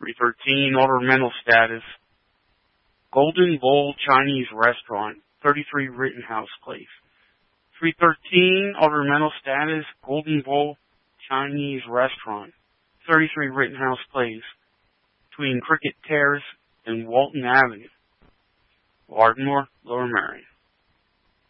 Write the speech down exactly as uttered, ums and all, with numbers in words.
three thirteen, order mental status. Golden Bowl Chinese Restaurant, thirty-three Rittenhouse Place. three thirteen, order mental status. Golden Bowl Chinese Restaurant, thirty-three Rittenhouse Place, between Cricket Terrace and Walton Avenue. Ardmore, Lower Merion.